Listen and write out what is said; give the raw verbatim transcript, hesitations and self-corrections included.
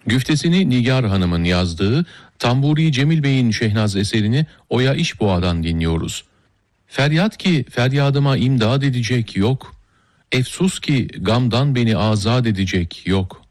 Güftesini Nigar Hanım'ın yazdığı, Tamburi Cemil Bey'in Şehnaz eserini Oya İşboğa'dan dinliyoruz. Feryat ki feryadıma imdad edecek yok, efsus ki gamdan beni azat edecek yok.